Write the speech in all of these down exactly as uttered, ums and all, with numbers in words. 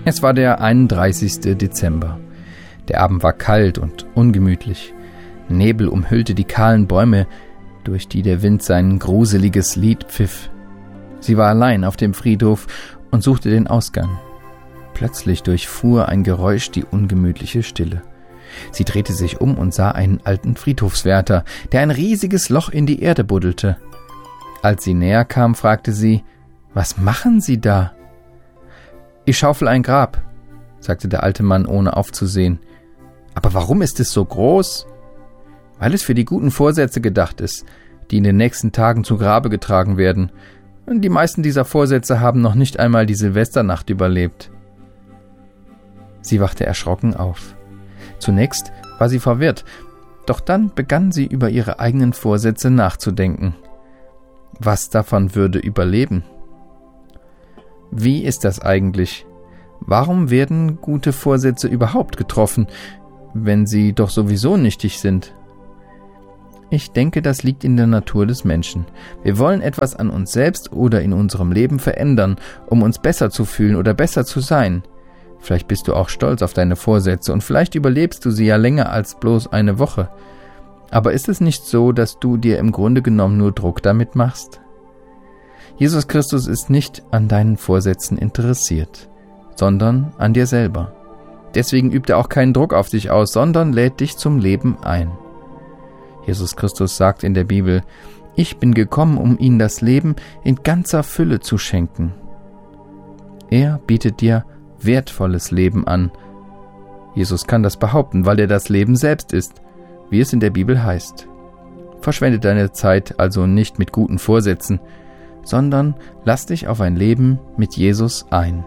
Es war der einunddreißigste Dezember. Der Abend war kalt und ungemütlich. Nebel umhüllte die kahlen Bäume, durch die der Wind sein gruseliges Lied pfiff. Sie war allein auf dem Friedhof und suchte den Ausgang. Plötzlich durchfuhr ein Geräusch die ungemütliche Stille. Sie drehte sich um und sah einen alten Friedhofswärter, der ein riesiges Loch in die Erde buddelte. Als sie näher kam, fragte sie: »Was machen Sie da?« »Ich schaufel ein Grab«, sagte der alte Mann, ohne aufzusehen. »Aber warum ist es so groß?« »Weil es für die guten Vorsätze gedacht ist, die in den nächsten Tagen zu Grabe getragen werden. Und die meisten dieser Vorsätze haben noch nicht einmal die Silvesternacht überlebt.« Sie wachte erschrocken auf. Zunächst war sie verwirrt, doch dann begann sie über ihre eigenen Vorsätze nachzudenken. Was davon würde überleben? Wie ist das eigentlich? Warum werden gute Vorsätze überhaupt getroffen, wenn sie doch sowieso nichtig sind? Ich denke, das liegt in der Natur des Menschen. Wir wollen etwas an uns selbst oder in unserem Leben verändern, um uns besser zu fühlen oder besser zu sein. Vielleicht bist du auch stolz auf deine Vorsätze und vielleicht überlebst du sie ja länger als bloß eine Woche. Aber ist es nicht so, dass du dir im Grunde genommen nur Druck damit machst? Jesus Christus ist nicht an deinen Vorsätzen interessiert, sondern an dir selber. Deswegen übt er auch keinen Druck auf dich aus, sondern lädt dich zum Leben ein. Jesus Christus sagt in der Bibel: Ich bin gekommen, um ihnen das Leben in ganzer Fülle zu schenken. Er bietet dir wertvolles Leben an. Jesus kann das behaupten, weil er das Leben selbst ist, wie es in der Bibel heißt. Verschwende deine Zeit also nicht mit guten Vorsätzen, sondern lass dich auf ein Leben mit Jesus ein.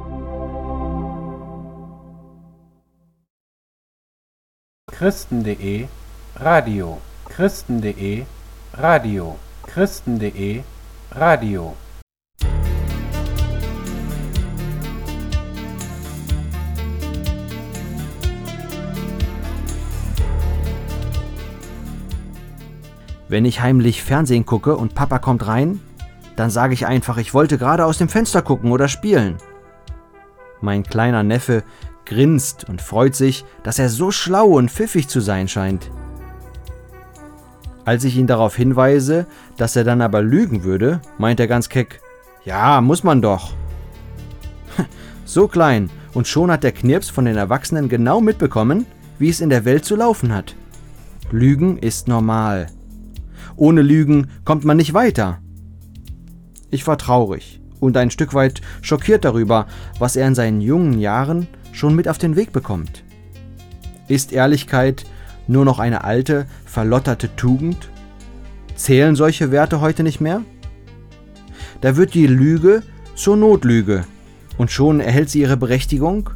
Christen.de Radio Christen.de Radio Christen.de Radio Wenn ich heimlich Fernsehen gucke und Papa kommt rein, dann sage ich einfach, ich wollte gerade aus dem Fenster gucken oder spielen. Mein kleiner Neffe grinst und freut sich, dass er so schlau und pfiffig zu sein scheint. Als ich ihn darauf hinweise, dass er dann aber lügen würde, meint er ganz keck: Ja, muss man doch. So klein, und schon hat der Knirps von den Erwachsenen genau mitbekommen, wie es in der Welt zu laufen hat. Lügen ist normal. Ohne Lügen kommt man nicht weiter. Ich war traurig und ein Stück weit schockiert darüber, was er in seinen jungen Jahren schon mit auf den Weg bekommt. Ist Ehrlichkeit nur noch eine alte, verlotterte Tugend? Zählen solche Werte heute nicht mehr? Da wird die Lüge zur Notlüge und schon erhält sie ihre Berechtigung?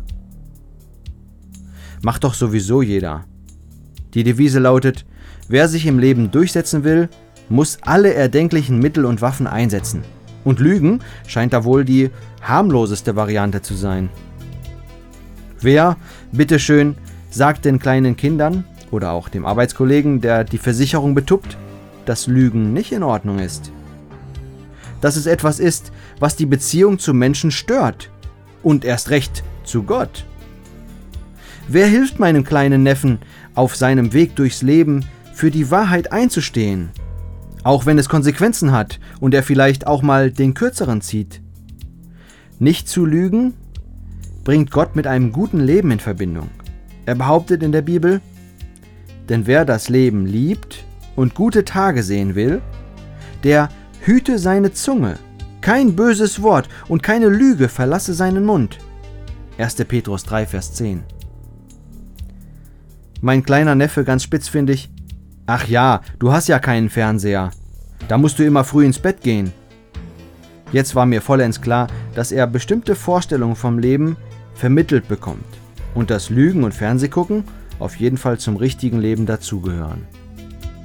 Macht doch sowieso jeder. Die Devise lautet: Wer sich im Leben durchsetzen will, muss alle erdenklichen Mittel und Waffen einsetzen. Und Lügen scheint da wohl die harmloseste Variante zu sein. Wer, bitteschön, sagt den kleinen Kindern oder auch dem Arbeitskollegen, der die Versicherung betuppt, dass Lügen nicht in Ordnung ist? Dass es etwas ist, was die Beziehung zu Menschen stört und erst recht zu Gott. Wer hilft meinem kleinen Neffen, auf seinem Weg durchs Leben für die Wahrheit einzustehen, auch wenn es Konsequenzen hat und er vielleicht auch mal den kürzeren zieht? Nicht zu lügen bringt Gott mit einem guten Leben in Verbindung. Er behauptet in der Bibel: Denn wer das Leben liebt und gute Tage sehen will, der hüte seine Zunge, kein böses Wort und keine Lüge verlasse seinen Mund. erster Petrus drei, Vers zehn. Mein kleiner Neffe ganz spitzfindig: Ach ja, du hast ja keinen Fernseher. Da musst du immer früh ins Bett gehen. Jetzt war mir vollends klar, dass er bestimmte Vorstellungen vom Leben vermittelt bekommt und dass Lügen und Fernsehgucken auf jeden Fall zum richtigen Leben dazugehören.